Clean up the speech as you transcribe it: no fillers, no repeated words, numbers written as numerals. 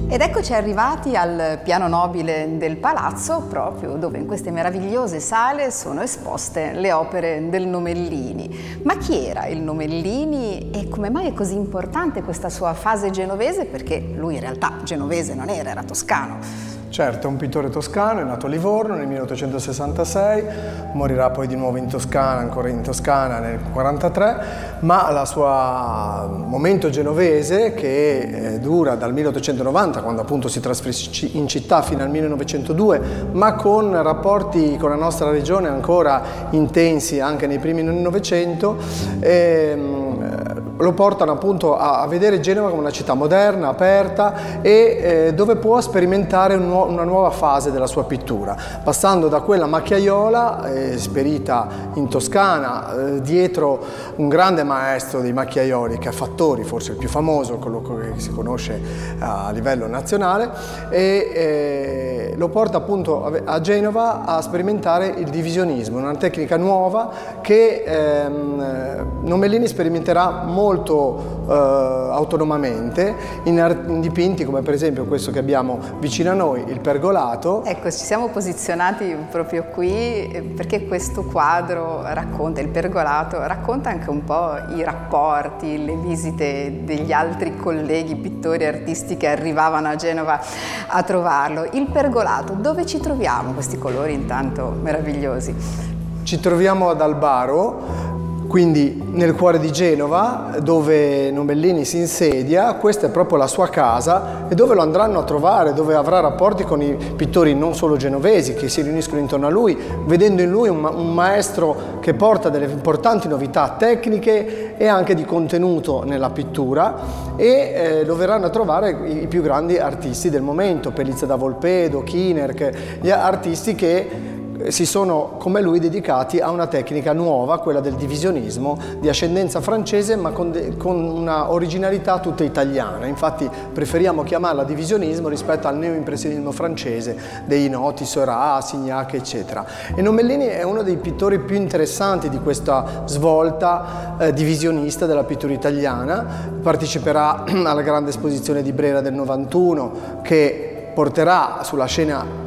Ed eccoci arrivati al piano nobile del palazzo, proprio dove in queste meravigliose sale sono esposte le opere del Nomellini. Ma chi era il Nomellini e come mai è così importante questa sua fase genovese? Perché lui in realtà genovese non era, era toscano. Certo, è un pittore toscano, è nato a Livorno nel 1866, morirà poi di nuovo in Toscana, ancora in Toscana nel 1943, ma il suo momento genovese, che dura dal 1890, quando appunto si trasferisce in città, fino al 1902, ma con rapporti con la nostra regione ancora intensi anche nei primi del Novecento, lo portano appunto a vedere Genova come una città moderna, aperta e dove può sperimentare una nuova fase della sua pittura, passando da quella macchiaiola, esperita in Toscana, dietro un grande maestro dei macchiaioli, che è Fattori, forse il più famoso, quello che si conosce a livello nazionale, e lo porta appunto a Genova a sperimentare il divisionismo, una tecnica nuova che Nomellini sperimenterà molto autonomamente in dipinti come per esempio questo che abbiamo vicino a noi, il Pergolato. Ecco, ci siamo posizionati proprio qui perché questo quadro racconta, il Pergolato, racconta anche un po' i rapporti, le visite degli altri colleghi pittori e artisti che arrivavano a Genova a trovarlo. Il Pergolato, dove ci troviamo questi colori intanto meravigliosi? Ci troviamo ad Albaro, quindi nel cuore di Genova, dove Nomellini si insedia. Questa è proprio la sua casa e dove lo andranno a trovare, dove avrà rapporti con i pittori non solo genovesi che si riuniscono intorno a lui, vedendo in lui un maestro che porta delle importanti novità tecniche e anche di contenuto nella pittura, e lo verranno a trovare i più grandi artisti del momento, Pelizza da Volpedo, Kiener, gli artisti che si sono, come lui, dedicati a una tecnica nuova, quella del divisionismo, di ascendenza francese ma con una originalità tutta italiana. Infatti preferiamo chiamarla divisionismo rispetto al neoimpressionismo francese dei noti Seurat, Signac, eccetera. E Nomellini è uno dei pittori più interessanti di questa svolta divisionista della pittura italiana. Parteciperà alla grande esposizione di Brera del 91, che porterà sulla scena